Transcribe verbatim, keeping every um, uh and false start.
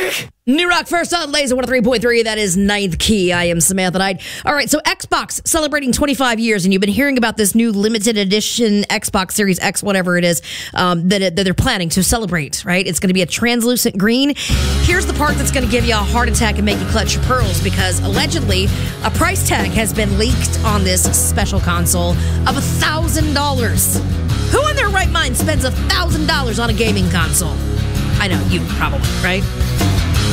New Rock first on Laser one oh three point three. That is Ninth Key. I am Samantha Knight. All right, so Xbox celebrating twenty-five years, and you've been hearing about this new limited edition Xbox Series X, whatever it is, um, that, it, that they're planning to celebrate, right? It's going to be a translucent green. Here's the part that's going to give you a heart attack and make you clutch your pearls, because allegedly a price tag has been leaked on this special console of one thousand dollars. Who in their right mind spends one thousand dollars on a gaming console? I know, you probably, right?